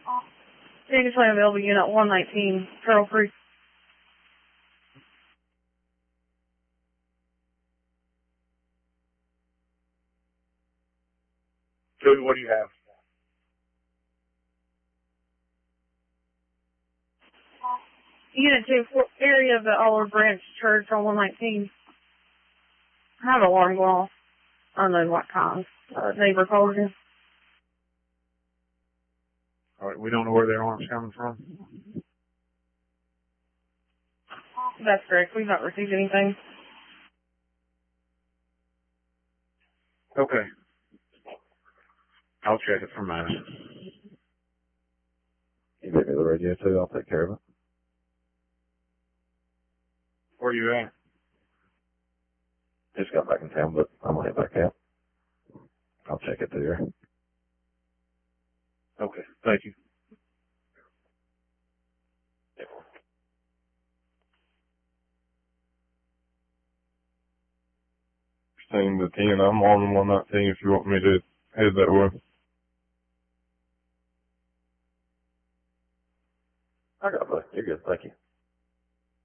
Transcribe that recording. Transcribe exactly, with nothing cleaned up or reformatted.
Previously available unit one nineteen, Turtle Creek. Cody, what do you have? Unit two, area of the Olive Branch Church on one nineteen. I have an alarm going off. I don't know what kind. Uh, neighbor called in. All right, we don't know where the alarm's coming from. That's correct. We've not received anything. Okay. I'll check it from my end. You give me the radio too, I'll take care of it. Where you at? Just got back in town, but I'm gonna head back out. I'll check it through here. Okay, thank you. sixteen to ten, I'm on one nineteen if you want me to head that way. I got it, buddy. You're good. Thank you.